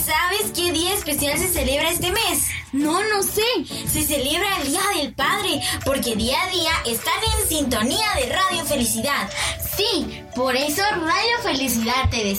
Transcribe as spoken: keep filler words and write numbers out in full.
¿sabes qué día especial se celebra este mes? No, no sé. Se celebra el Día del Padre, porque día a día están en sintonía de Radio Felicidad. Sí, por eso Radio Felicidad te desea